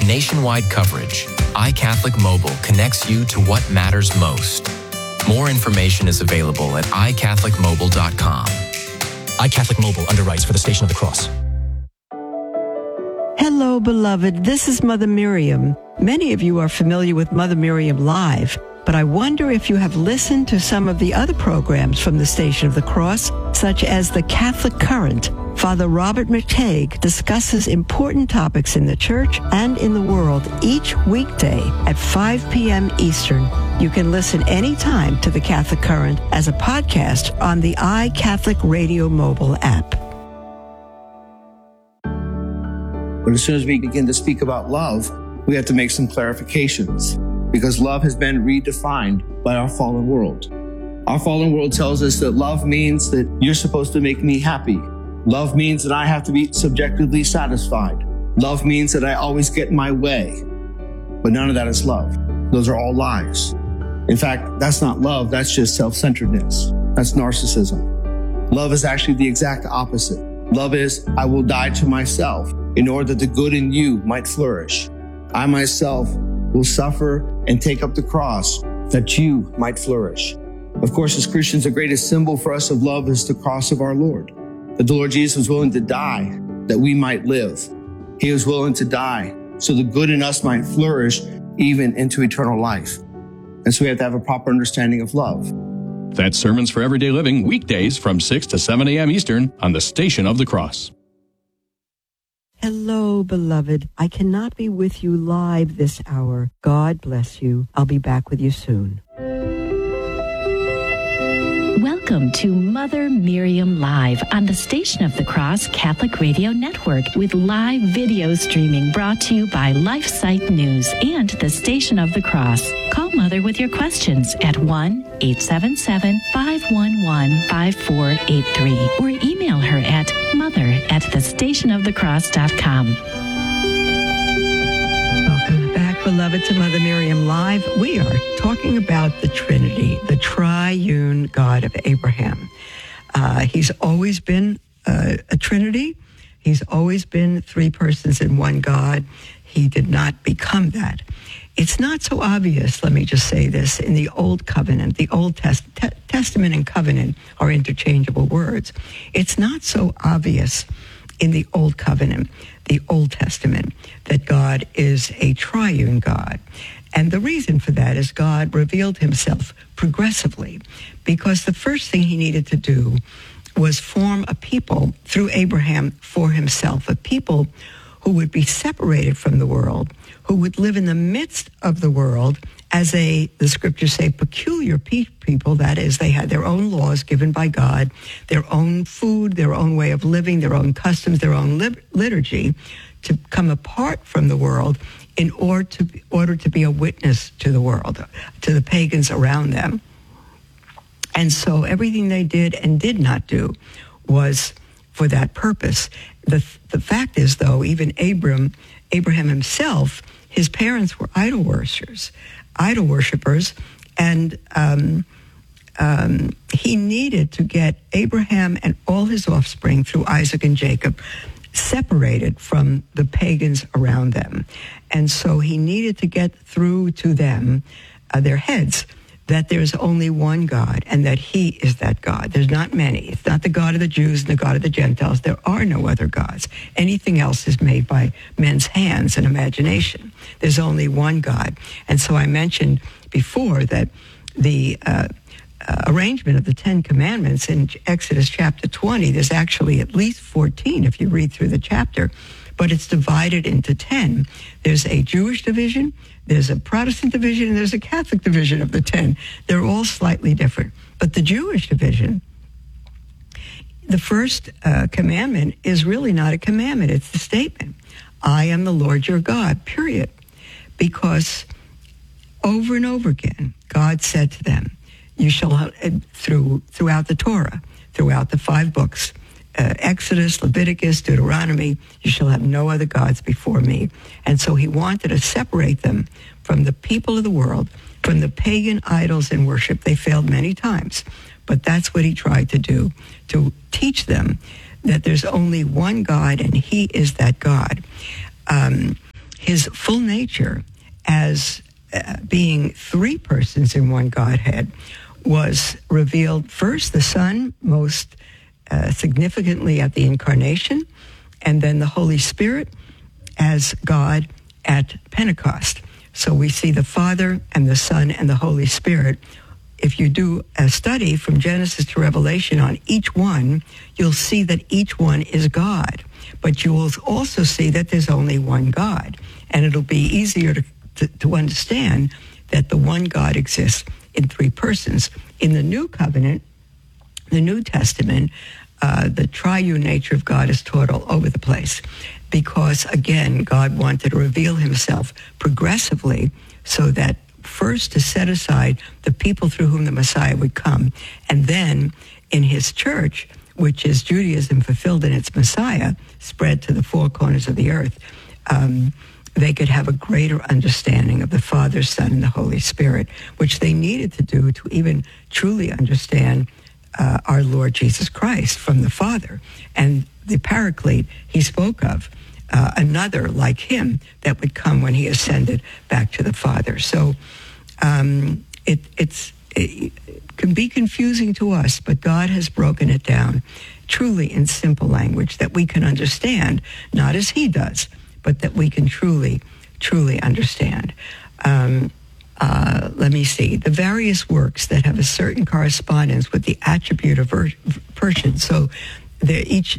With nationwide coverage, iCatholic Mobile connects you to what matters most. More information is available at iCatholicMobile.com. iCatholic Mobile underwrites for the Station of the Cross. Hello, beloved. This is Mother Miriam. Many of you are familiar with Mother Miriam Live, but I wonder if you have listened to some of the other programs from the Station of the Cross, such as The Catholic Current. Father Robert McTague discusses important topics in the church and in the world each weekday at 5 p.m. Eastern. You can listen anytime to The Catholic Current as a podcast on the iCatholic Radio mobile app. But as soon as we begin to speak about love, we have to make some clarifications, because love has been redefined by our fallen world. Our fallen world tells us that love means that you're supposed to make me happy. Love means that I have to be subjectively satisfied. Love means that I always get my way. But none of that is love. Those are all lies. In fact, that's not love. That's just self-centeredness. That's narcissism. Love is actually the exact opposite. Love is, I will die to myself in order that the good in you might flourish. I myself will suffer and take up the cross that you might flourish. Of course, as Christians, the greatest symbol for us of love is the cross of our Lord. That the Lord Jesus was willing to die that we might live. He was willing to die so the good in us might flourish even into eternal life. And so we have to have a proper understanding of love. That's Sermons for Everyday Living, weekdays from 6 to 7 a.m. Eastern on the Station of the Cross. Hello, beloved. I cannot be with you live this hour. God bless you. I'll be back with you soon. Welcome to Mother Miriam Live on the Station of the Cross Catholic Radio Network with live video streaming brought to you by LifeSite News and the Station of the Cross. Call Mother with your questions at 1-877-511-5483 or email her at mother@thestationofthecross.com. Welcome back, beloved, to Mother Miriam Live. We are talking about the Trinity, the triune God of Abraham. He's always been a Trinity. He's always been three persons in one God. He did not become that. It's not so obvious, let me just say this, in the Old Covenant. The Old Testament and Covenant are interchangeable words. It's not so obvious in the Old Covenant, the Old Testament, that God is a triune God. And the reason for that is God revealed himself progressively, because the first thing he needed to do was form a people through Abraham for himself, a people who would be separated from the world, who would live in the midst of the world as the scriptures say, peculiar people. That is, they had their own laws given by God, their own food, their own way of living, their own customs, their own liturgy, to come apart from the world in order to be a witness to the world, to the pagans around them. And so everything they did and did not do was for that purpose. The fact is, though, even Abraham himself, his parents were idol worshippers, and he needed to get Abraham and all his offspring through Isaac and Jacob separated from the pagans around them. And so he needed to get through to them, their heads, that there's only one God and that he is that God. There's not many. It's not the God of the Jews and the God of the Gentiles. There are no other gods. Anything else is made by men's hands and imagination. There's only one God. And so I mentioned before that the arrangement of the Ten Commandments in Exodus chapter 20, there's actually at least 14 if you read through the chapter, but it's divided into 10. There's a Jewish division, there's a Protestant division, and there's a Catholic division of the 10. They're all slightly different. But the Jewish division, the first commandment is really not a commandment, it's the statement. I am the Lord your God, period. Because over and over again, God said to them, you shall, throughout the Torah, throughout the 5 books, Exodus, Leviticus, Deuteronomy, you shall have no other gods before me. And so he wanted to separate them from the people of the world, from the pagan idols and worship. They failed many times, but that's what he tried to do, to teach them that there's only one God and he is that God. his full nature as being three persons in one Godhead was revealed first, the Son, most significantly at the Incarnation, and then the Holy Spirit as God at Pentecost. So we see the Father and the Son and the Holy Spirit. If you do a study from Genesis to Revelation on each one, you'll see that each one is God. But you will also see that there's only one God. And it'll be easier to understand that the one God exists in three persons. In the New Covenant, the New Testament, the triune nature of God is taught all over the place because, again, God wanted to reveal himself progressively so that first to set aside the people through whom the Messiah would come, and then in his church, which is Judaism fulfilled in its Messiah, spread to the four corners of the earth, they could have a greater understanding of the Father, Son, and the Holy Spirit, which they needed to do to even truly understand our Lord Jesus Christ from the Father. And the Paraclete he spoke of, another like him that would come when he ascended back to the Father. So it can be confusing to us, but God has broken it down truly in simple language that we can understand, not as he does, but that we can truly understand. Let me see. The various works that have a certain correspondence with the attribute of person. So they're each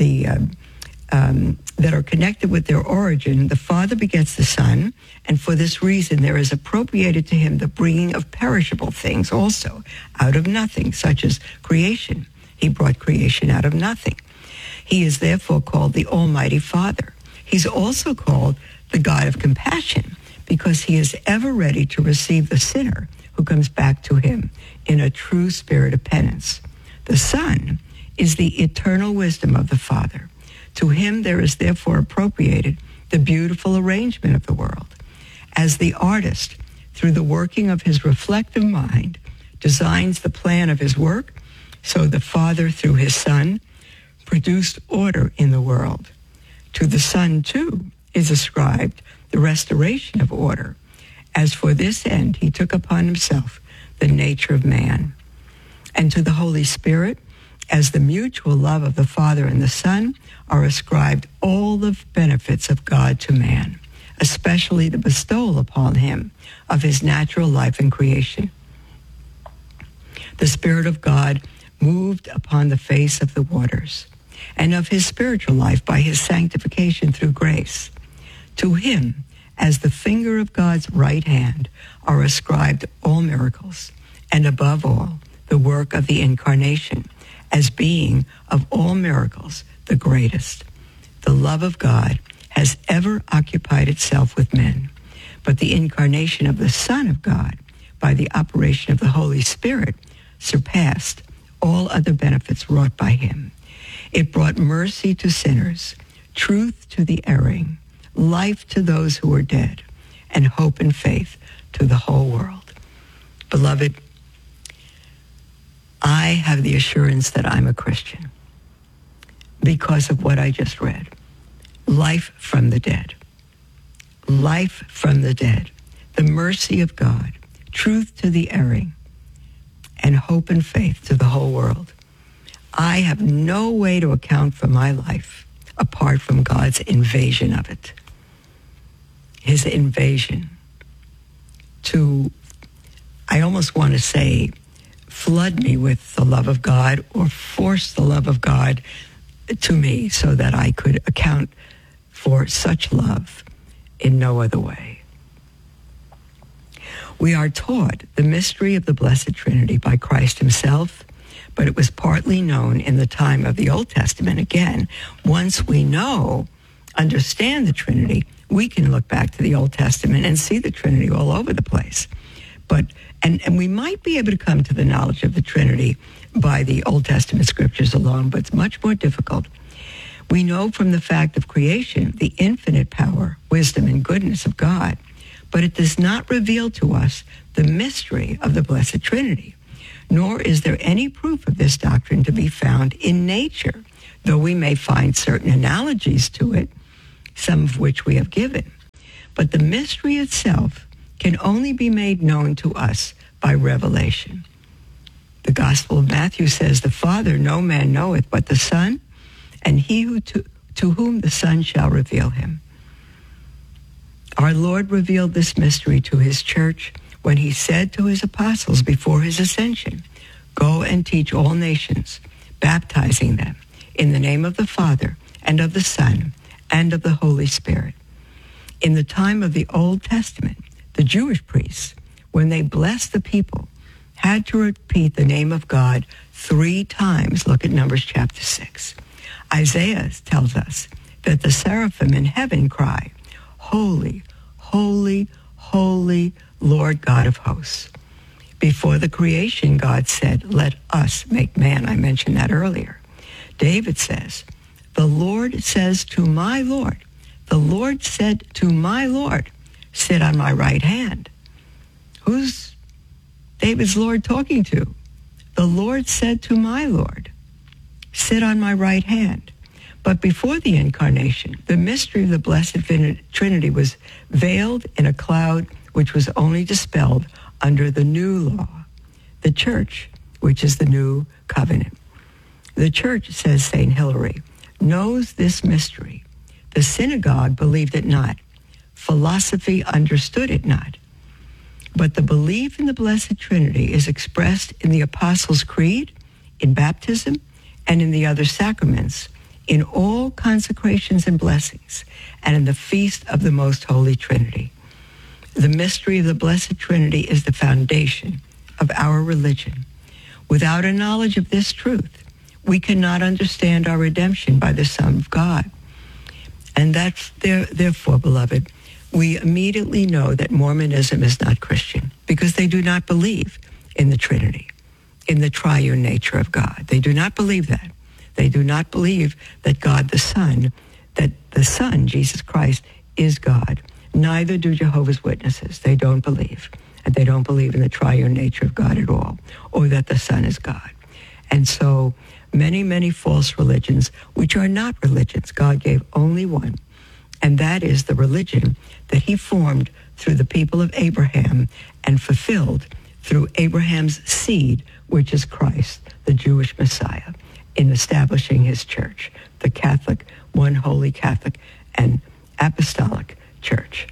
that are connected with their origin. The Father begets the Son, and for this reason there is appropriated to him the bringing of perishable things also out of nothing, such as creation. He brought creation out of nothing. He is therefore called the Almighty Father. He's also called the God of compassion because he is ever ready to receive the sinner who comes back to him in a true spirit of penance. The Son is the eternal wisdom of the Father. To him there is therefore appropriated the beautiful arrangement of the world. As the artist, through the working of his reflective mind, designs the plan of his work, so the Father, through his Son, produced order in the world. To the Son, too, is ascribed the restoration of order, as for this end he took upon himself the nature of man. And to the Holy Spirit, as the mutual love of the Father and the Son, are ascribed all the benefits of God to man, especially the bestowal upon him of his natural life and creation. The Spirit of God moved upon the face of the waters, and of his spiritual life by his sanctification through grace. To him, as the finger of God's right hand, are ascribed all miracles, and above all, the work of the Incarnation, as being of all miracles the greatest. The love of God has ever occupied itself with men, but the incarnation of the Son of God by the operation of the Holy Spirit surpassed all other benefits wrought by him. It brought mercy to sinners, truth to the erring, life to those who are dead, and hope and faith to the whole world. Beloved, I have the assurance that I'm a Christian because of what I just read. Life from the dead. Life from the dead. The mercy of God. Truth to the erring. And hope and faith to the whole world. I have no way to account for my life apart from God's invasion of it. His invasion to, I almost want to say, flood me with the love of God or force the love of God to me so that I could account for such love in no other way. We are taught the mystery of the Blessed Trinity by Christ himself, but it was partly known in the time of the Old Testament. Again, once we understand the Trinity, we can look back to the Old Testament and see the Trinity all over the place. But and we might be able to come to the knowledge of the Trinity by the Old Testament scriptures alone, but it's much more difficult. We know from the fact of creation the infinite power, wisdom, and goodness of God, but it does not reveal to us the mystery of the Blessed Trinity, nor is there any proof of this doctrine to be found in nature, though we may find certain analogies to it, some of which we have given. But the mystery itself can only be made known to us by revelation. The Gospel of Matthew says, the Father no man knoweth but the Son, and he who to whom the Son shall reveal him. Our Lord revealed this mystery to his church when he said to his apostles before his ascension, go and teach all nations, baptizing them in the name of the Father and of the Son and of the Holy Spirit. In the time of the Old Testament, the Jewish priests, when they blessed the people, had to repeat the name of God 3 times. Look at Numbers chapter 6. Isaiah tells us that the seraphim in heaven cry, holy, holy, holy, Lord God of hosts. Before the creation, God said, let us make man. I mentioned that earlier. David says, the Lord says to my Lord, the Lord said to my Lord, sit on my right hand. Who's David's Lord talking to? The Lord said to my Lord, sit on my right hand. But before the incarnation, the mystery of the Blessed Trinity was veiled in a cloud which was only dispelled under the new law, the church, which is the new covenant. The church, says St. Hilary, knows this mystery. The synagogue believed it not. Philosophy understood it not. But the belief in the Blessed Trinity is expressed in the Apostles' Creed, in baptism, and in the other sacraments, in all consecrations and blessings, and in the feast of the Most Holy Trinity. The mystery of the Blessed Trinity is the foundation of our religion. Without a knowledge of this truth, we cannot understand our redemption by the Son of God. And that's therefore, beloved, we immediately know that Mormonism is not Christian because they do not believe in the Trinity, in the triune nature of God. They do not believe that. They do not believe that God the Son, that the Son, Jesus Christ, is God. Neither do Jehovah's Witnesses. They don't believe. And they don't believe in the triune nature of God at all, or that the Son is God. And so many, many false religions, which are not religions. God gave only one. And that is the religion that he formed through the people of Abraham and fulfilled through Abraham's seed, which is Christ, the Jewish Messiah, in establishing his church, the Catholic, one holy Catholic and apostolic church.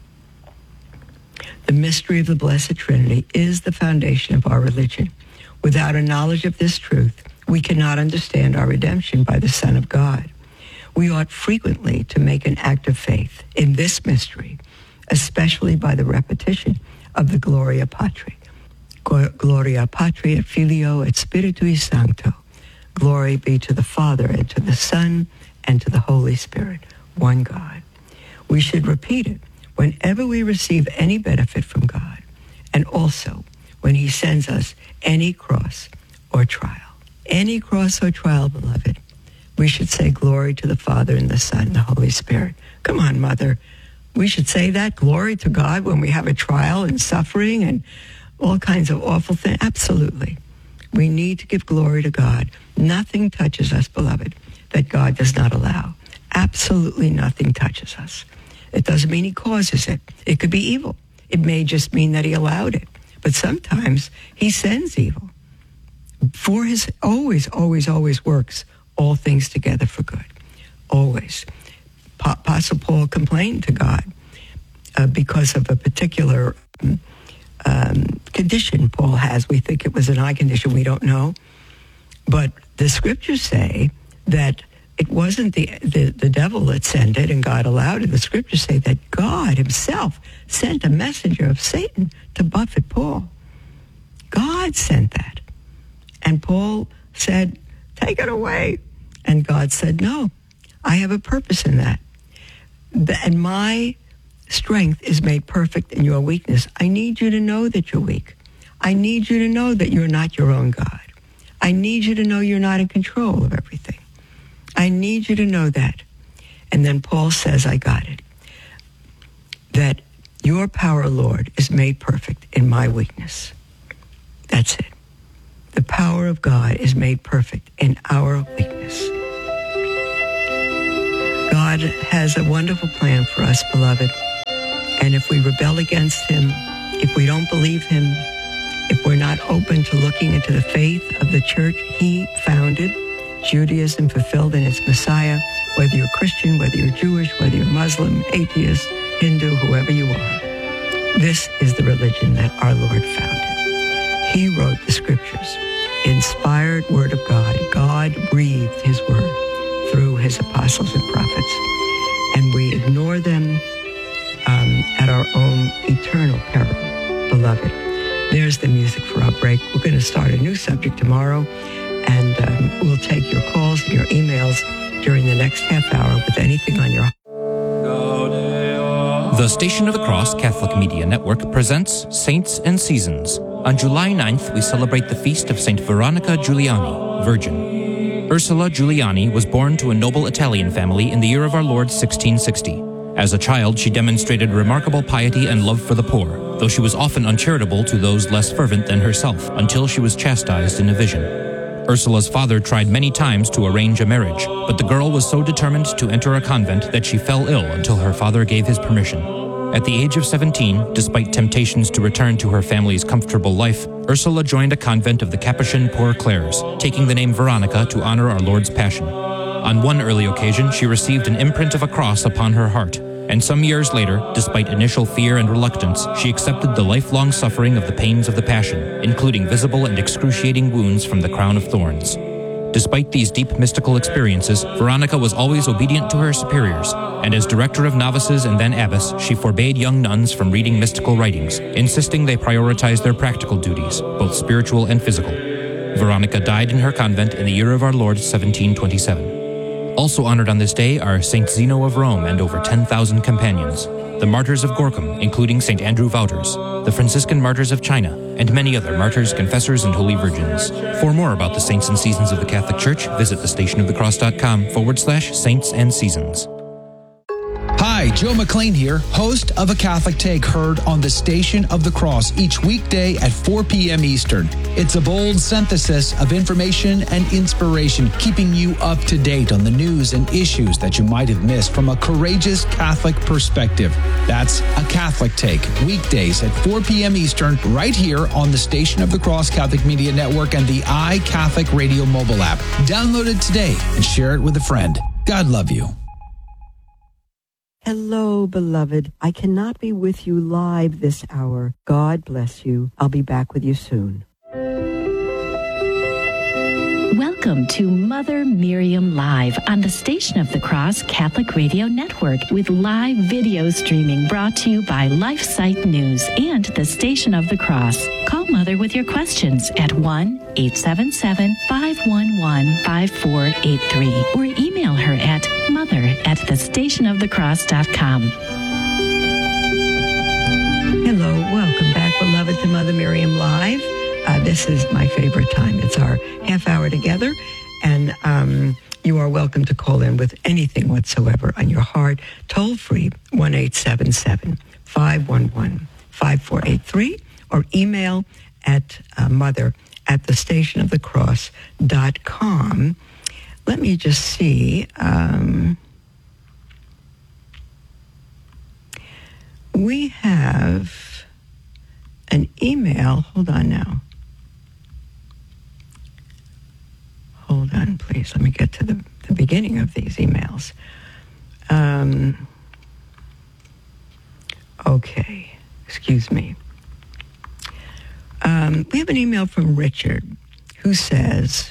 The mystery of the Blessed Trinity is the foundation of our religion. Without a knowledge of this truth, we cannot understand our redemption by the Son of God. We ought frequently to make an act of faith in this mystery, especially by the repetition of the Gloria Patri. Gloria Patri et Filio et Spiritui Sancto. Glory be to the Father and to the Son and to the Holy Spirit, one God. We should repeat it whenever we receive any benefit from God, and also when he sends us any cross or trial. Any cross or trial, beloved, we should say glory to the Father and the Son and the Holy Spirit. Come on, Mother. We should say that, glory to God, when we have a trial and suffering and all kinds of awful things. Absolutely. We need to give glory to God. Nothing touches us, beloved, that God does not allow. Absolutely nothing touches us. It doesn't mean he causes it. It could be evil. It may just mean that he allowed it. But sometimes he sends evil. For his always works all things together for good. Always. Apostle Paul complained to God because of a particular condition Paul has. We think it was an eye condition. We don't know. But the scriptures say that it wasn't the devil that sent it and God allowed it. The scriptures say that God himself sent a messenger of Satan to buffet Paul. God sent that. And Paul said, take it away. And God said, no, I have a purpose in that. And my strength is made perfect in your weakness. I need you to know that you're weak. I need you to know that you're not your own God. I need you to know you're not in control of everything. I need you to know that. And then Paul says, I got it. That your power, Lord, is made perfect in my weakness. That's it. The power of God is made perfect in our weakness. God has a wonderful plan for us, beloved. And if we rebel against him, if we don't believe him, if we're not open to looking into the faith of the church he founded, Judaism fulfilled in its Messiah, whether you're Christian, whether you're Jewish, whether you're Muslim, atheist, Hindu, whoever you are, this is the religion that our Lord founded. He wrote the scriptures, inspired word of God. God breathed his word through his apostles and prophets. And we ignore them at our own eternal peril, beloved. There's the music for our break. We're going to start a new subject tomorrow, and we'll take your calls and your emails during the next half hour with anything on your heart. The Station of the Cross Catholic Media Network presents Saints and Seasons. On July 9th, we celebrate the feast of Saint Veronica Giuliani, Virgin. Ursula Giuliani was born to a noble Italian family in the year of our Lord 1660. As a child, she demonstrated remarkable piety and love for the poor, though she was often uncharitable to those less fervent than herself, until she was chastised in a vision. Ursula's father tried many times to arrange a marriage, but the girl was so determined to enter a convent that she fell ill until her father gave his permission. At the age of 17, despite temptations to return to her family's comfortable life, Ursula joined a convent of the Capuchin Poor Clares, taking the name Veronica to honor our Lord's Passion. On one early occasion, she received an imprint of a cross upon her heart, and some years later, despite initial fear and reluctance, she accepted the lifelong suffering of the pains of the Passion, including visible and excruciating wounds from the crown of thorns. Despite these deep mystical experiences, Veronica was always obedient to her superiors, and as director of novices and then abbess, she forbade young nuns from reading mystical writings, insisting they prioritize their practical duties, both spiritual and physical. Veronica died in her convent in the year of our Lord 1727. Also honored on this day are Saint Zeno of Rome and over 10,000 companions, the martyrs of Gorkum, including Saint Andrew Wouters, the Franciscan martyrs of China, and many other martyrs, confessors, and holy virgins. For more about the saints and seasons of the Catholic Church, visit thestationofthecross.com/saints and seasons. Hi, Joe McLean here, host of A Catholic Take, heard on the Station of the Cross each weekday at 4 p.m. Eastern. It's a bold synthesis of information and inspiration, keeping you up to date on the news and issues that you might have missed from a courageous Catholic perspective. That's A Catholic Take, weekdays at 4 p.m. Eastern, right here on the Station of the Cross Catholic Media Network and the iCatholic Radio mobile app. Download it today and share it with a friend. God love you. Hello, beloved. I cannot be with you live this hour. God bless you. I'll be back with you soon. Welcome to Mother Miriam Live on the Station of the Cross Catholic Radio Network with live video streaming brought to you by LifeSite News and the Station of the Cross. Call Mother with your questions at 1-877-511-5483 or email her at mother@thestationofthecross.com. Hello, welcome back, beloved, to Mother Miriam Live. This is my favorite time. It's our half hour together, and you are welcome to call in with anything whatsoever on your heart. Toll free, 1-877-511-5483, or email at mother@thestationofthecross.com. Let me just see. We have an email. Hold on now. Hold on, please. Let me get to the beginning of these emails. Okay. Excuse me. We have an email from Richard who says,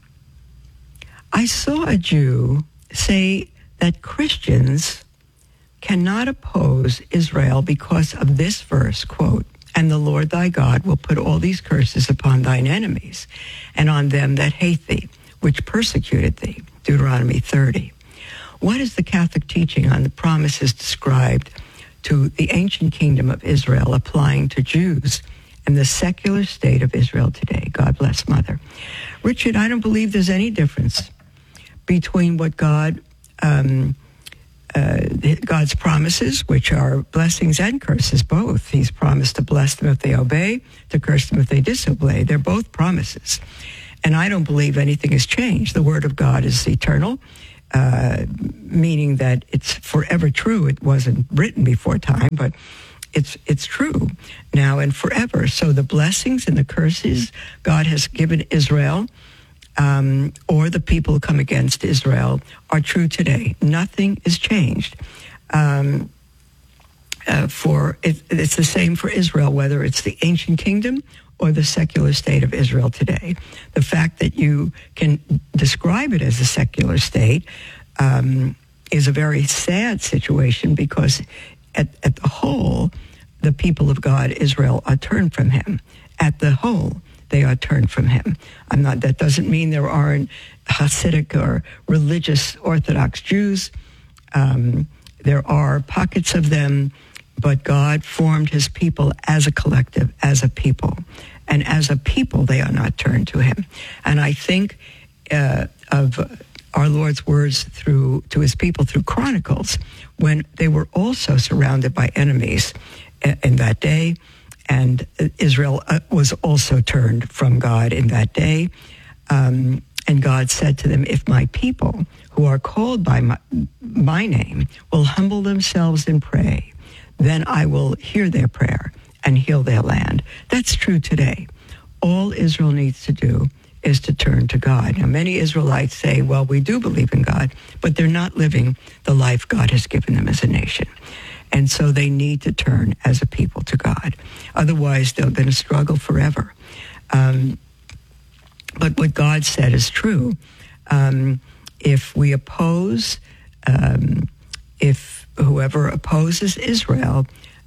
I saw a Jew say that Christians cannot oppose Israel because of this verse, quote, and the Lord thy God will put all these curses upon thine enemies and on them that hate thee, which persecuted thee, Deuteronomy 30. What is the Catholic teaching on the promises described to the ancient kingdom of Israel applying to Jews and the secular state of Israel today? God bless, Mother. Richard, I don't believe there's any difference between what God's promises, which are blessings and curses, both. He's promised to bless them if they obey, to curse them if they disobey. They're both promises. And I don't believe anything has changed. The Word of God is eternal. meaning that it's forever true. It wasn't written before time, but it's true now and forever. So the blessings and the curses God has given Israel, or the people who come against Israel, are true today. Nothing is changed. It's the same for Israel, whether it's the ancient kingdom or the secular state of Israel today. The fact that you can describe it as a secular state is a very sad situation, because at the whole, the people of God, Israel, are turned from him. At the whole, they are turned from him. That doesn't mean there aren't Hasidic or religious Orthodox Jews. There are pockets of them, but God formed his people as a collective, as a people. And as a people, they are not turned to him. And I think of our Lord's words to his people through Chronicles, when they were also surrounded by enemies in that day, and Israel was also turned from God in that day. And God said to them, if my people who are called by my name will humble themselves and pray, then I will hear their prayer and heal their land. That's true today. All Israel needs to do is to turn to God. Now, many Israelites say, well, we do believe in God, but they're not living the life God has given them as a nation. And so they need to turn as a people to God. Otherwise, they're going to struggle forever. But what God said is true. If we oppose, if whoever opposes Israel,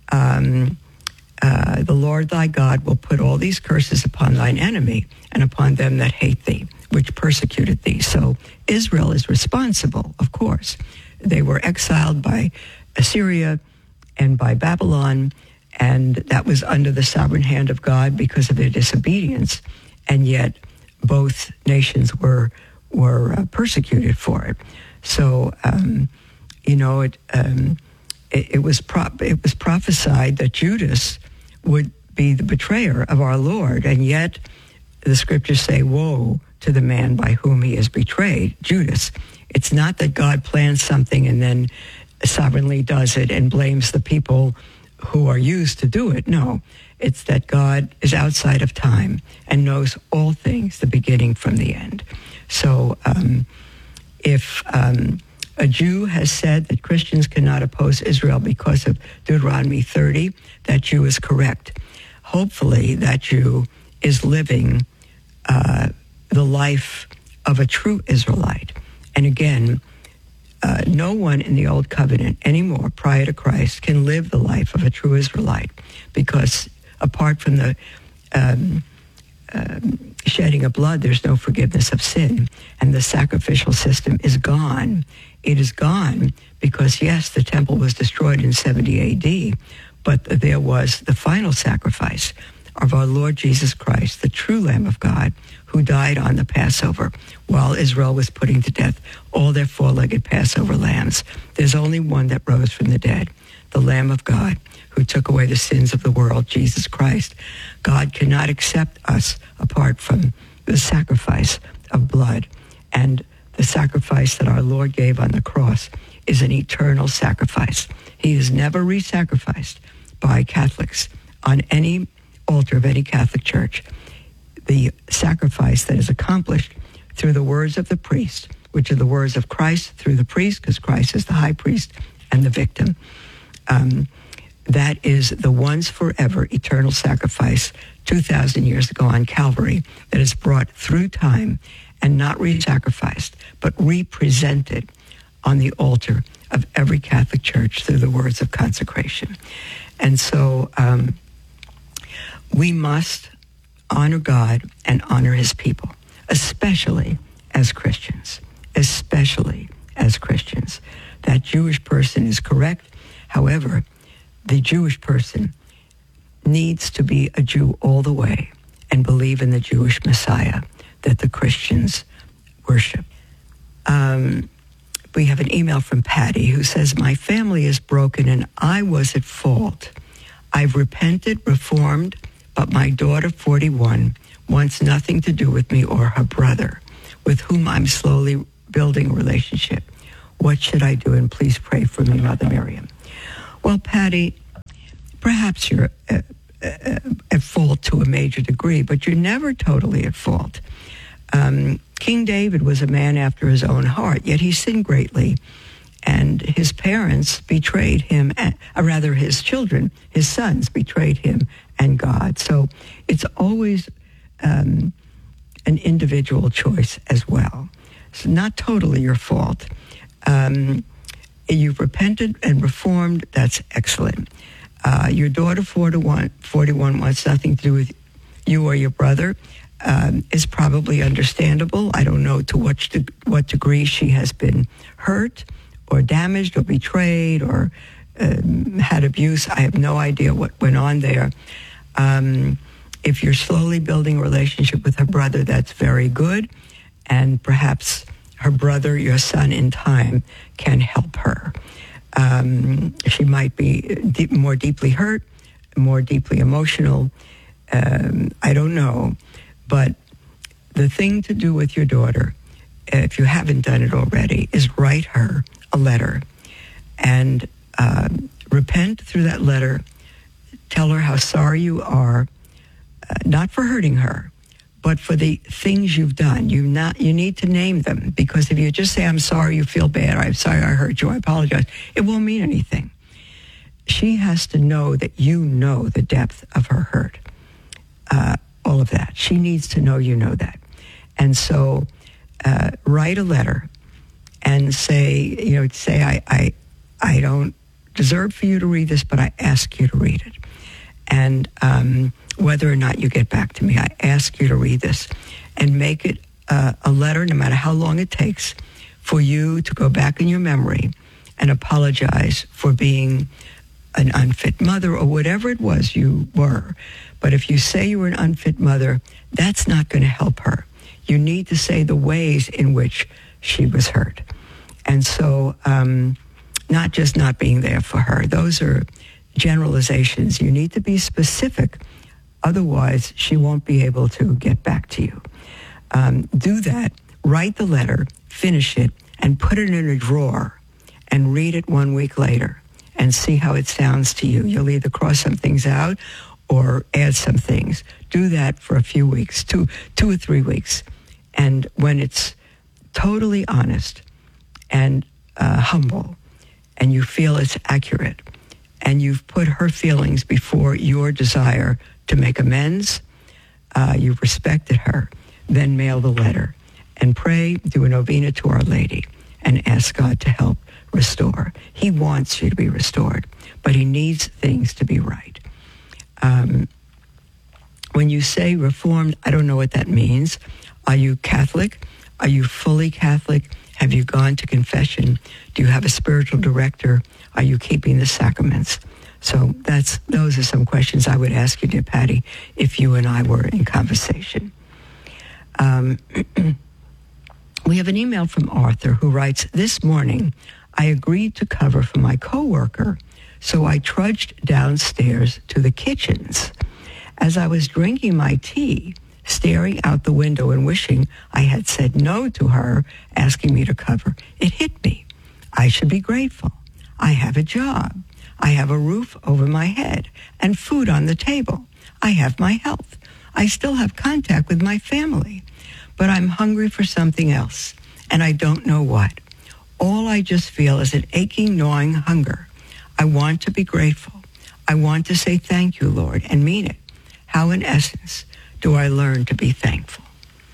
the Lord thy God will put all these curses upon thine enemy and upon them that hate thee, which persecuted thee. So Israel is responsible, of course. They were exiled by Assyria and by Babylon, and that was under the sovereign hand of God because of their disobedience. And yet both nations were persecuted for it. So, it was prophesied that Judas would be the betrayer of our Lord, and yet the scriptures say, woe to the man by whom he is betrayed, Judas. It's not that God plans something and then sovereignly does it and blames the people who are used to do it. No, it's that God is outside of time and knows all things, the beginning from the end. So if a Jew has said that Christians cannot oppose Israel because of Deuteronomy 30, that Jew is correct. Hopefully that Jew is living the life of a true Israelite. And again, no one in the Old Covenant anymore, prior to Christ, can live the life of a true Israelite, because apart from the shedding of blood, there's no forgiveness of sin, and the sacrificial system is gone. It is gone because, yes, the temple was destroyed in 70 AD, but there was the final sacrifice of our Lord Jesus Christ, the true Lamb of God, who died on the Passover while Israel was putting to death all their four-legged Passover lambs. There's only one that rose from the dead, the Lamb of God, who took away the sins of the world, Jesus Christ. God cannot accept us apart from the sacrifice of blood. And the sacrifice that our Lord gave on the cross is an eternal sacrifice. He is never re-sacrificed by Catholics on any altar of any Catholic church. The sacrifice that is accomplished through the words of the priest, which are the words of Christ through the priest, because Christ is the high priest and the victim. That is the once forever eternal sacrifice 2,000 years ago on Calvary that is brought through time and not re-sacrificed, but represented on the altar of every Catholic church through the words of consecration. And so we must honor God and honor his people, especially as Christians, That Jewish person is correct. However, the Jewish person needs to be a Jew all the way and believe in the Jewish Messiah that the Christians worship. We have an email from Patty who says, my family is broken and I was at fault. I've repented, reformed, but my daughter, 41, wants nothing to do with me or her brother, with whom I'm slowly building a relationship. What should I do? And please pray for me, Mother Miriam. Well, Patty, perhaps you're at fault to a major degree, but you're never totally at fault. King David was a man after his own heart, yet he sinned greatly, and his parents betrayed him, rather his children, his sons betrayed him and God. So it's always an individual choice as well. So not totally your fault. You've repented and reformed. That's excellent. Your daughter, 41, wants nothing to do with you or your brother. Is probably understandable. I don't know to what degree she has been hurt or damaged or betrayed or had abuse. I have no idea what went on there. If you're slowly building a relationship with her brother, that's very good. And perhaps her brother, your son, in time can help her. She might be more deeply hurt, more deeply emotional. I don't know. But the thing to do with your daughter, if you haven't done it already, is write her a letter and repent through that letter. Tell her how sorry you are, not for hurting her, but for the things you've done. You need to name them, because if you just say, I'm sorry, you feel bad, I'm sorry I hurt you, I apologize, it won't mean anything. She has to know that you know the depth of her hurt. All of that. She needs to know you know that. And so write a letter and say, I don't deserve for you to read this, but I ask you to read it. And whether or not you get back to me, I ask you to read this and make it a letter, no matter how long it takes, for you to go back in your memory and apologize for being an unfit mother or whatever it was you were. But if you say you were an unfit mother, that's not going to help her. You need to say the ways in which she was hurt. And so not just not being there for her. Those are generalizations. You need to be specific. Otherwise, she won't be able to get back to you. Do that. Write the letter, finish it, and put it in a drawer and read it 1 week later and see how it sounds to you. You'll either cross some things out or add some things. Do that for a few weeks, two or 3 weeks. And when it's totally honest and humble, and you feel it's accurate, and you've put her feelings before your desire to make amends, you've respected her, then mail the letter and pray, do a novena to Our Lady, and ask God to help restore. He wants you to be restored, but he needs things to be right. When you say reformed, I don't know what that means. Are you Catholic? Are you fully Catholic? Have you gone to confession? Do you have a spiritual director? Are you keeping the sacraments? So those are some questions I would ask you, dear Patty, if you and I were in conversation. We have an email from Arthur who writes, this morning I agreed to cover for my coworker, so I trudged downstairs to the kitchens. As I was drinking my tea, staring out the window and wishing I had said no to her asking me to cover, it hit me. I should be grateful. I have a job. I have a roof over my head and food on the table. I have my health. I still have contact with my family. But I'm hungry for something else, and I don't know what. All I just feel is an aching, gnawing hunger. I want to be grateful. I want to say thank you, Lord, and mean it. How, in essence, do I learn to be thankful?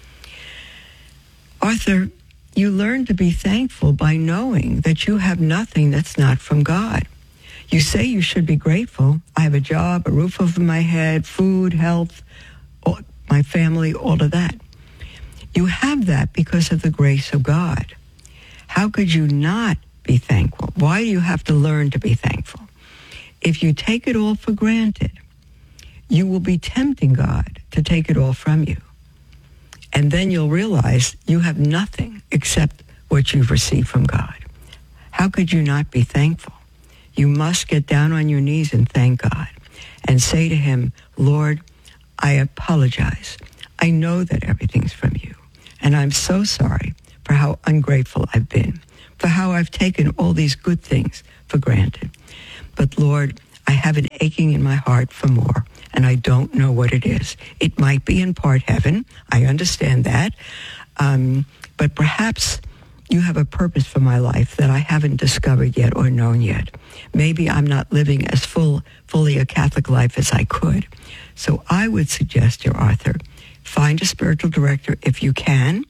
Arthur, you learn to be thankful by knowing that you have nothing that's not from God. You say you should be grateful. I have a job, a roof over my head, food, health, my family, all of that. You have that because of the grace of God. How could you not be thankful? Why do you have to learn to be thankful? If you take it all for granted, you will be tempting God to take it all from you. And then you'll realize you have nothing except what you've received from God. How could you not be thankful? You must get down on your knees and thank God and say to him, Lord, I apologize. I know that everything's from you, and I'm so sorry for how ungrateful I've been. for how I've taken all these good things for granted. But Lord, I have an aching in my heart for more, and I don't know what it is. It might be in part heaven. I understand that. But perhaps you have a purpose for my life that I haven't discovered yet or known yet. Maybe I'm not living as fully a Catholic life as I could. So I would suggest, dear Arthur, find a spiritual director if you can.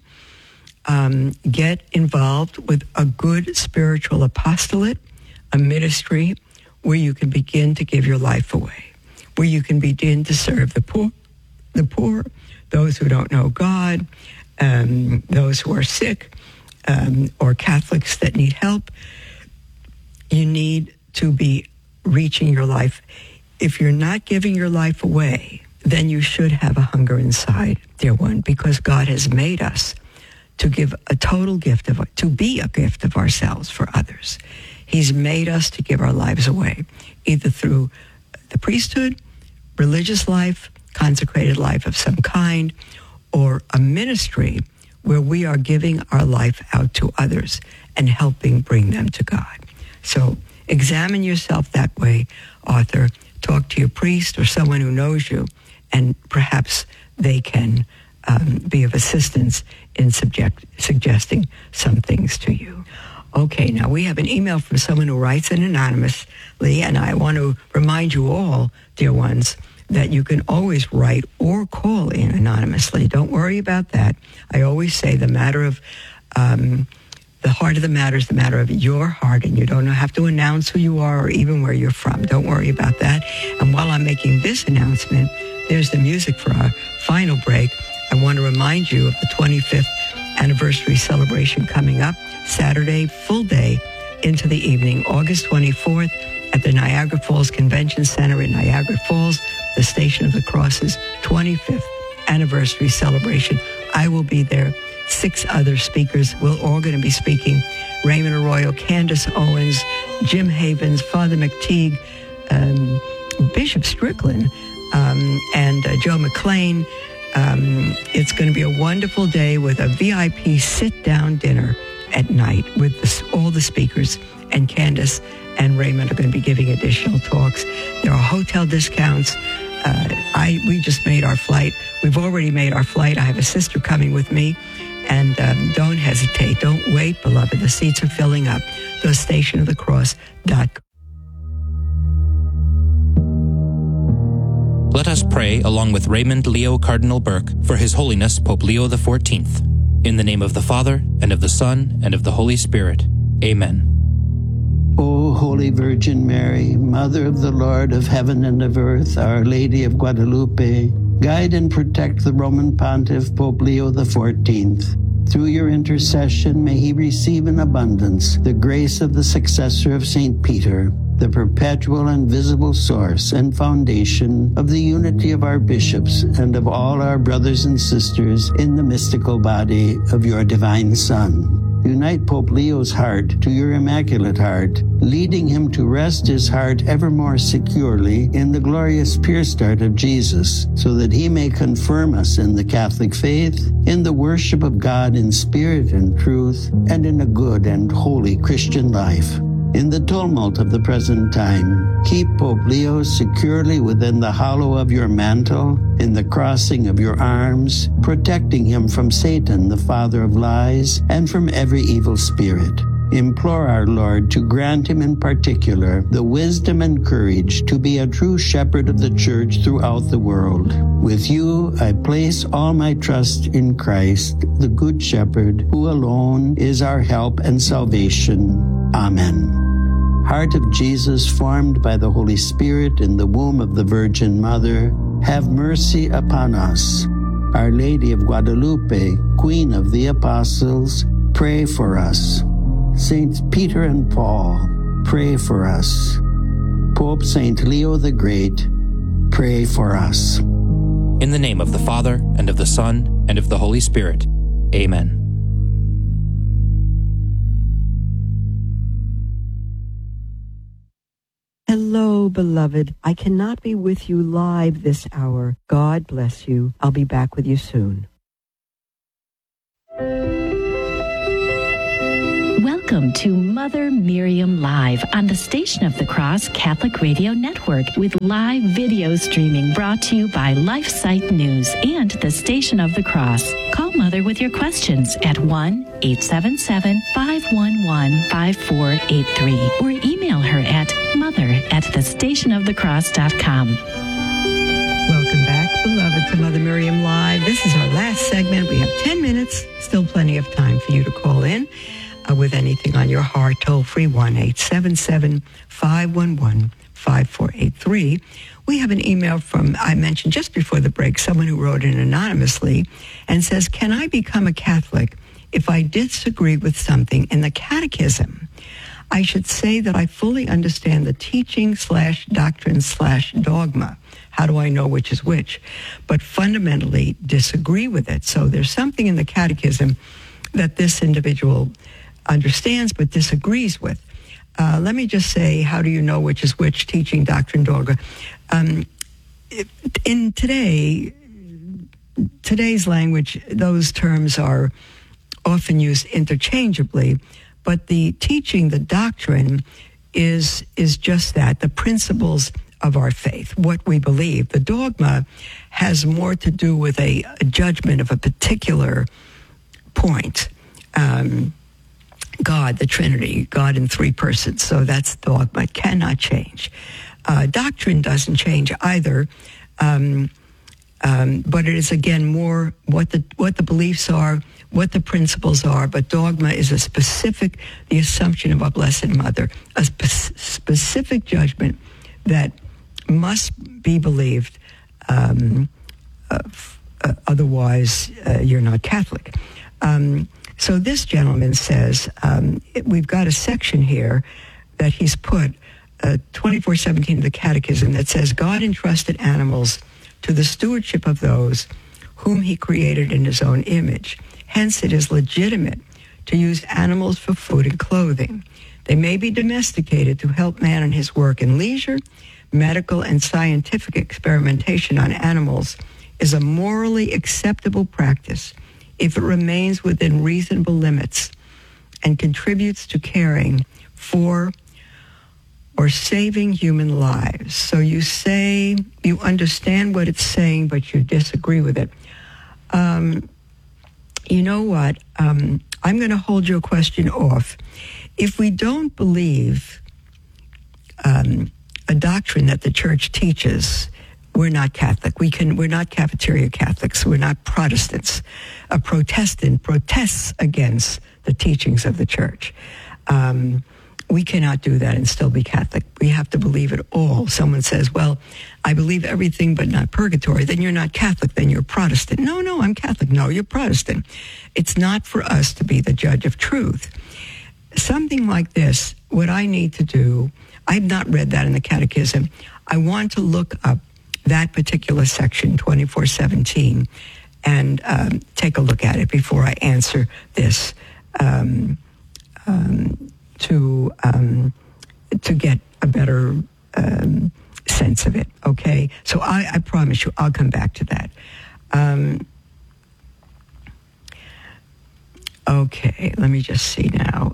Get involved with a good spiritual apostolate, a ministry where you can begin to give your life away, where you can begin to serve the poor, those who don't know God, those who are sick, or Catholics that need help. You need to be reaching your life. If you're not giving your life away, then you should have a hunger inside, dear one, because God has made us to give a total gift to be a gift of ourselves for others. He's made us to give our lives away, either through the priesthood, religious life, consecrated life of some kind, or a ministry where we are giving our life out to others and helping bring them to God. So examine yourself that way, Arthur. Talk to your priest or someone who knows you, and perhaps they can be of assistance in suggesting some things to you. Okay, now we have an email from someone who writes in anonymously, and I want to remind you all, dear ones, that you can always write or call in anonymously. Don't worry about that. I always say the matter of the heart of the matter is the matter of your heart, and you don't have to announce who you are or even where you're from. Don't worry about that. And while I'm making this announcement, there's the music for our final break. I want to remind you of the 25th anniversary celebration coming up Saturday, full day into the evening, August 24th at the Niagara Falls Convention Center in Niagara Falls, the Station of the Cross's 25th anniversary celebration. I will be there. 6 other speakers. We're all going to be speaking. Raymond Arroyo, Candace Owens, Jim Havens, Father McTeague, Bishop Strickland, and Joe McLean. It's going to be a wonderful day with a VIP sit-down dinner at night with all the speakers, and Candace and Raymond are going to be giving additional talks. There are hotel discounts. We just made our flight. We've already made our flight. I have a sister coming with me. And don't hesitate. Don't wait, beloved. The seats are filling up. Go stationofthecross.com. Let us pray along with Raymond Leo Cardinal Burke for His Holiness Pope Leo XIV. In the name of the Father, and of the Son, and of the Holy Spirit. Amen. O Holy Virgin Mary, Mother of the Lord of heaven and of earth, Our Lady of Guadalupe, guide and protect the Roman Pontiff Pope Leo XIV. Through your intercession, may he receive in abundance the grace of the successor of St. Peter, the perpetual and visible source and foundation of the unity of our bishops and of all our brothers and sisters in the mystical body of your divine Son. Unite Pope Leo's heart to your Immaculate Heart, leading him to rest his heart ever more securely in the glorious pierced heart of Jesus, so that he may confirm us in the Catholic faith, in the worship of God in spirit and truth, and in a good and holy Christian life. In the tumult of the present time, keep Pope Leo securely within the hollow of your mantle, in the crossing of your arms, protecting him from Satan, the father of lies, and from every evil spirit. Implore our Lord to grant him in particular the wisdom and courage to be a true shepherd of the Church throughout the world. With you, I place all my trust in Christ, the Good Shepherd, who alone is our help and salvation. Amen. Heart of Jesus, formed by the Holy Spirit in the womb of the Virgin Mother, have mercy upon us. Our Lady of Guadalupe, Queen of the Apostles, pray for us. Saints Peter and Paul, pray for us. Pope St. Leo the Great, pray for us. In the name of the Father, and of the Son, and of the Holy Spirit. Amen. Hello, beloved. I cannot be with you live this hour. God bless you. I'll be back with you soon. Welcome Welcome to Mother Miriam Live on the Station of the Cross Catholic Radio Network with live video streaming brought to you by LifeSite News and the Station of the Cross. Call Mother with your questions at 1-877-511-5483 or email her at mother@thestationofthecross.com. Welcome back, beloved, to Mother Miriam Live. This is our last segment. We have 10 minutes, still plenty of time for you to call in with anything on your heart. Toll free 1-877-511-5483. We have an email from, I mentioned just before the break, someone who wrote in anonymously and says, can I become a Catholic if I disagree with something in the catechism? I should say that I fully understand the teaching/doctrine/dogma. How do I know which is which? But fundamentally disagree with it. So there's something in the catechism that this individual understands but disagrees with. Let me just say, how do you know which is which? Teaching, doctrine, dogma. In today's language, those terms are often used interchangeably, but the teaching, the doctrine, is just that, the principles of our faith, what we believe. The dogma has more to do with a judgment of a particular point. God, the Trinity, God in three persons. So that's dogma. It cannot change. Doctrine doesn't change either, but it is, again, more what the beliefs are, what the principles are. But dogma is the assumption of our Blessed Mother, a specific judgment that must be believed. Otherwise, you're not Catholic. So this gentleman says, we've got a section here that he's put, 2417 of the Catechism, that says, God entrusted animals to the stewardship of those whom he created in his own image. Hence, it is legitimate to use animals for food and clothing. They may be domesticated to help man in his work and leisure. Medical and scientific experimentation on animals is a morally acceptable practice if it remains within reasonable limits and contributes to caring for or saving human lives. So you say you understand what it's saying, but you disagree with it. You know what? I'm going to hold your question off. If we don't believe a doctrine that the church teaches, we're not Catholic. We're not cafeteria Catholics. We're not Protestants. A Protestant protests against the teachings of the church. We cannot do that and still be Catholic. We have to believe it all. Someone says, well, I believe everything but not purgatory. Then you're not Catholic. Then you're Protestant. No, I'm Catholic. No, you're Protestant. It's not for us to be the judge of truth. Something like this, what I need to do, I've not read that in the Catechism. I want to look up that particular section, 2417, and take a look at it before I answer this to get a better sense of it, okay? So I promise you, I'll come back to that. Okay, let me just see now.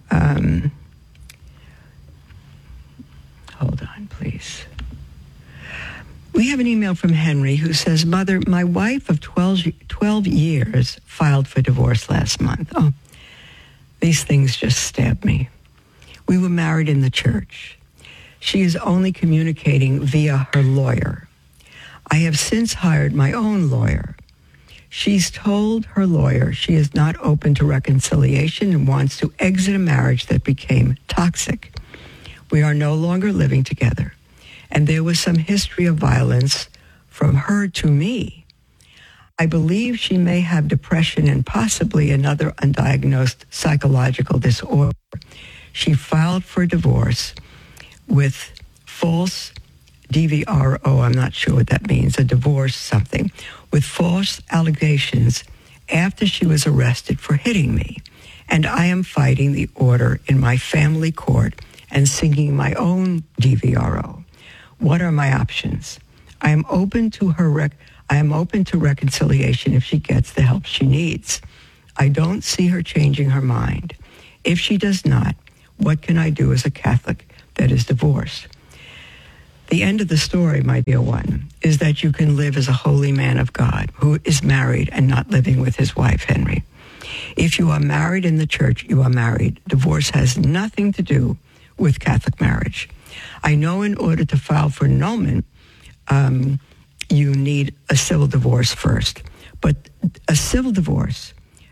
Hold on, please. We have an email from Henry who says, Mother, my wife of 12 years filed for divorce last month. Oh, these things just stab me. We were married in the church. She is only communicating via her lawyer. I have since hired my own lawyer. She's told her lawyer she is not open to reconciliation and wants to exit a marriage that became toxic. We are no longer living together, and there was some history of violence from her to me. I believe she may have depression and possibly another undiagnosed psychological disorder. She filed for divorce with false DVRO, I'm not sure what that means, a divorce something, with false allegations after she was arrested for hitting me. And I am fighting the order in my family court and seeking my own DVRO. What are my options? I am open to reconciliation if she gets the help she needs. I don't see her changing her mind. If she does not, What can I do as a Catholic that is divorced? The end of the story, my dear one, is that you can live as a holy man of God who is married and not living with his wife, Henry. If you are married in the church, you are married. Divorce has nothing to do with Catholic marriage. I know in order to file for annulment, you need a civil divorce first. But a civil divorce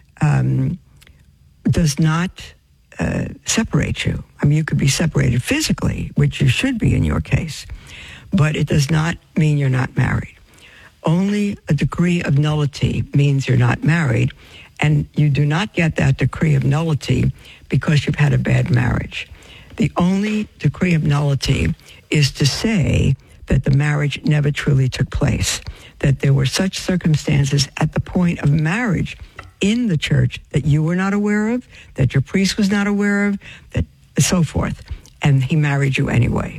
does not separate you. I mean, you could be separated physically, which you should be in your case, but it does not mean you're not married. Only a decree of nullity means you're not married, and you do not get that decree of nullity because you've had a bad marriage. The only decree of nullity is to say that the marriage never truly took place, that there were such circumstances at the point of marriage in the church that you were not aware of, that your priest was not aware of, that so forth, and he married you anyway.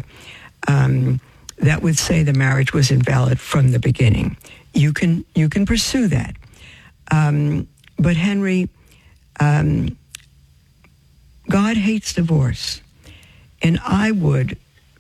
That would say the marriage was invalid from the beginning. You can pursue that. But Henry, God hates divorce. And I would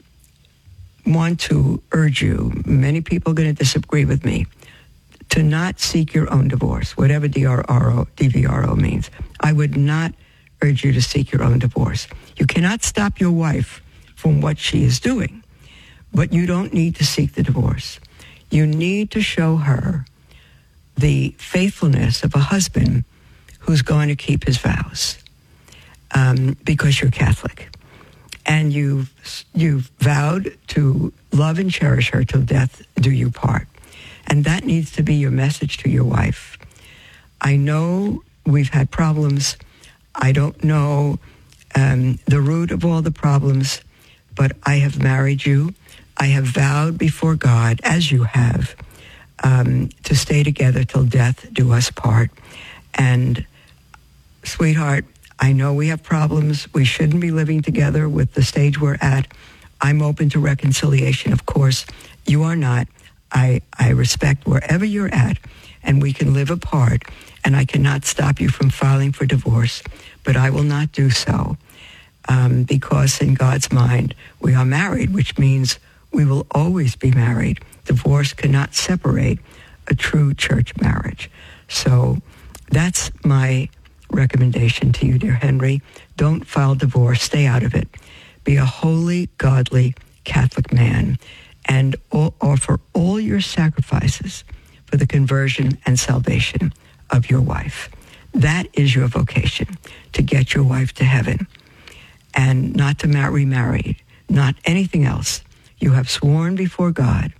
want to urge you, many people are going to disagree with me, to not seek your own divorce, whatever DVRO means. I would not urge you to seek your own divorce. You cannot stop your wife from what she is doing, but you don't need to seek the divorce. You need to show her the faithfulness of a husband who's going to keep his vows, because you're Catholic. And you've vowed to love and cherish her till death do you part. And that needs to be your message to your wife. I know we've had problems. I don't know the root of all the problems, but I have married you. I have vowed before God, as you have, to stay together till death do us part. And, sweetheart, I know we have problems. We shouldn't be living together with the stage we're at. I'm open to reconciliation, of course. You are not. I respect wherever you're at, and we can live apart, and I cannot stop you from filing for divorce, but I will not do so because in God's mind, we are married, which means we will always be married. Divorce cannot separate a true church marriage. So that's my recommendation to you, dear Henry. Don't file divorce. Stay out of it. Be a holy, godly Catholic man and offer all your sacrifices for the conversion and salvation of your wife. That is your vocation, to get your wife to heaven and not to remarry, not anything else. You have sworn before God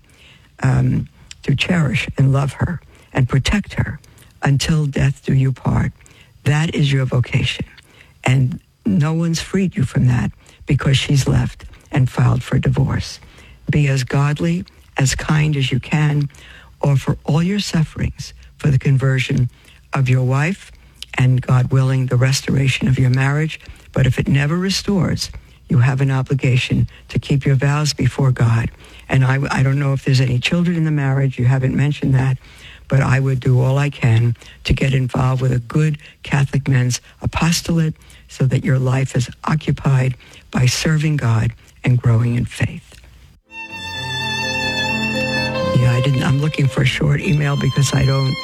to cherish and love her and protect her until death do you part. That is your vocation. And no one's freed you from that because she's left and filed for divorce. Be as godly, as kind as you can. Offer all your sufferings for the conversion of your wife and, God willing, the restoration of your marriage. But if it never restores, you have an obligation to keep your vows before God. And I don't know if there's any children in the marriage. You haven't mentioned that. But I would do all I can to get involved with a good Catholic men's apostolate so that your life is occupied by serving God and growing in faith. Yeah, I'm looking for a short email because I don't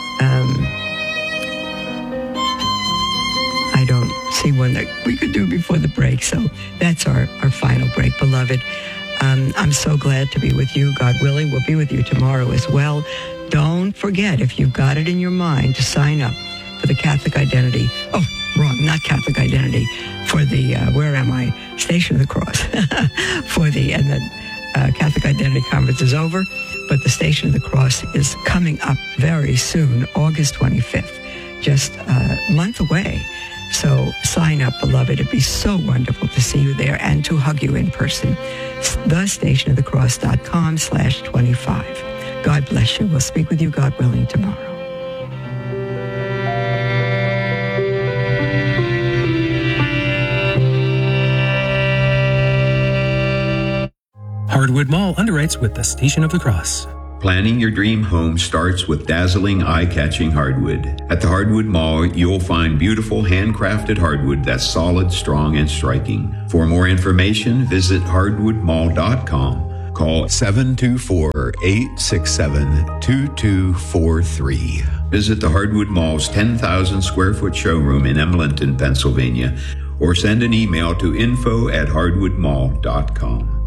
see one that we could do before the break. So that's our final break, beloved. I'm so glad to be with you. God willing, we'll be with you tomorrow as well. Don't forget, if you've got it in your mind, to sign up for the Catholic Identity. Oh, wrong, not Catholic Identity. For the, where am I? Station of the Cross. And the Catholic Identity Conference is over, but the Station of the Cross is coming up very soon, August 25th, just a month away. So sign up, beloved. It'd be so wonderful to see you there and to hug you in person. thestationofthecross.com/25. God bless you. We'll speak with you, God willing, tomorrow. Hardwood Mall underwrites with the Station of the Cross. Planning your dream home starts with dazzling, eye-catching hardwood. At the Hardwood Mall, you'll find beautiful handcrafted hardwood that's solid, strong, and striking. For more information, visit hardwoodmall.com. Call 724-867-2243. Visit the Hardwood Mall's 10,000 square foot showroom in Emlenton, Pennsylvania, or send an email to info@hardwoodmall.com.